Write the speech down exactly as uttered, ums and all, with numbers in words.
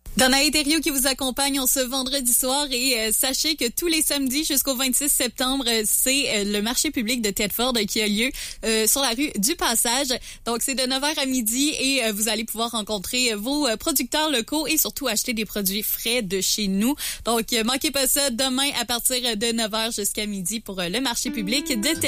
Danae Thériault qui vous accompagne en ce vendredi soir et euh, sachez que tous les samedis jusqu'au vingt-six septembre, euh, c'est euh, le marché public de Thetford qui a lieu euh, sur la rue du Passage. Donc c'est de neuf heures à midi et euh, vous allez pouvoir rencontrer vos euh, producteurs locaux et surtout acheter des produits frais de chez nous. Donc euh, manquez pas ça demain à partir de neuf heures jusqu'à midi pour euh, le marché public de Thetford.